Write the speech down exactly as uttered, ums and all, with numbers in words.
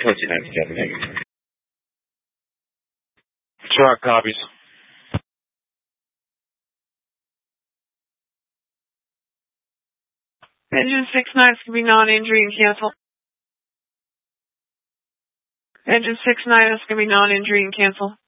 twenty-nine together, negative. Truck copies. Engine six nine is going to be non-injury and cancel. Engine six nine is going to be non-injury and cancel.